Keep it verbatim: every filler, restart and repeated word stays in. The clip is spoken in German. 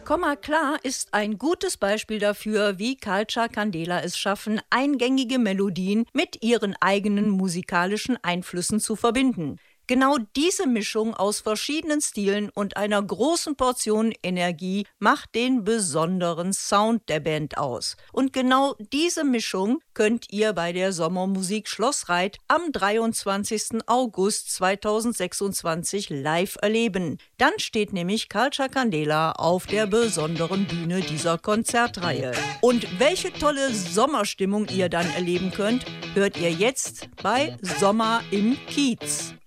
Komma klar ist ein gutes Beispiel dafür, wie Culture Candela es schaffen, eingängige Melodien mit ihren eigenen musikalischen Einflüssen zu verbinden. Genau diese Mischung aus verschiedenen Stilen und einer großen Portion Energie macht den besonderen Sound der Band aus. Und genau diese Mischung könnt ihr bei der Sommermusik Schlossreit am dreiundzwanzigsten August zweitausendsechsundzwanzig live erleben. Dann steht nämlich Culture Candela auf der besonderen Bühne dieser Konzertreihe. Und welche tolle Sommerstimmung ihr dann erleben könnt, hört ihr jetzt bei Sommer im Kiez.